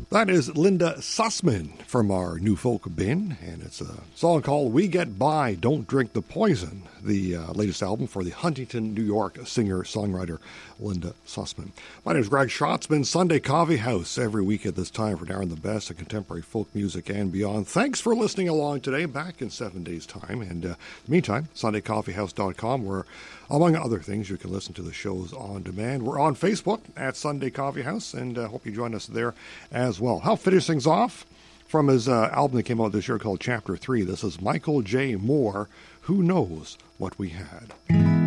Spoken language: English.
That is Linda Sussman from our New Folk bin, and it's a song called We Get By, Don't Drink the Poison, the latest album for the Huntington, New York singer-songwriter Linda Sussman. My name is Greg Schatzman, Sunday Coffee House, every week at this time for Darren the Best of contemporary folk music and beyond. Thanks for listening along today, back in 7 days' time. And in the meantime, SundayCoffeehouse.com, where, among other things, you can listen to the shows on demand. We're on Facebook at Sunday Coffee House, and hope you join us there as well. I'll finish things off from his album that came out this year called Chapter 3. This is Michael J. Moore, Who Knows What We Had.